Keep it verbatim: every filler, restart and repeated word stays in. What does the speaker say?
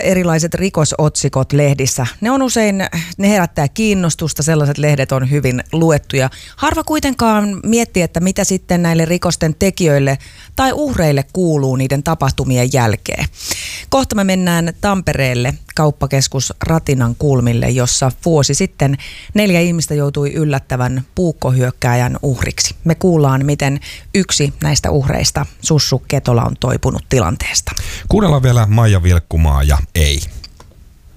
erilaiset rikosotsikot lehdissä, ne on usein, ne herättää kiinnostusta, sellaiset lehdet on hyvin luettuja. Harva kuitenkaan miettii, että mitä sitten näille rikosten tekijöille tai uhreille kuuluu niiden tapahtumien jälkeen. Kohta me mennään Tampereelle kauppakeskus Ratinan kulmille, jossa vuosi sitten neljä ihmistä joutui yllättävän puukkohyökkääjän uhriksi. Me kuullaan, miten yksi näistä uhreista, Sussu Ketola, on toipunut tilanteesta. Kuunnellaan vielä Maija Vilkkumaa ja Ei.